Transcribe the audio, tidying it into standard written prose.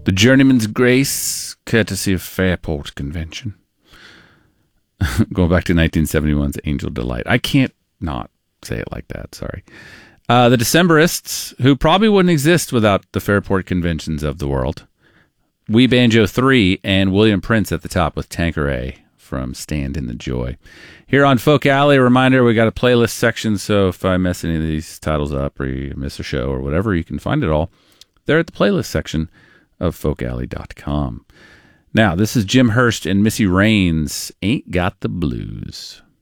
The Journeyman's Grace, courtesy of Fairport Convention. Going back to 1971's Angel Delight. I can't not say it like that, sorry. The Decemberists, who probably wouldn't exist without the Fairport Conventions of the world. We Banjo 3 and William Prince at the top with Tanqueray from Stand in the Joy. Here on Folk Alley, a reminder, we got a playlist section, so if I mess any of these titles up or you miss a show or whatever, you can find it all there at the playlist section of folkalley.com. Now, this is Jim Hurst and Missy Raines, Ain't Got the Blues.